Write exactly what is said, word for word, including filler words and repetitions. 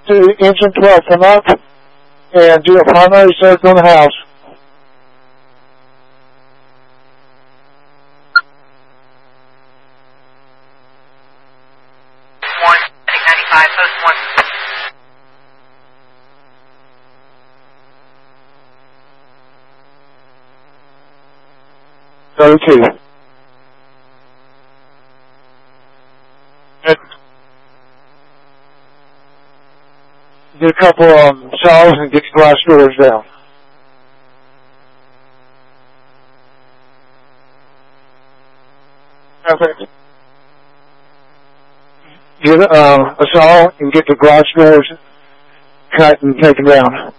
to engine twelve, come up and do a primary circle on the house. One, ninety-five, post one. thirty-two. Get a couple um, saws and get the glass doors down. Perfect. Get uh, a saw and get the glass doors cut and take them down.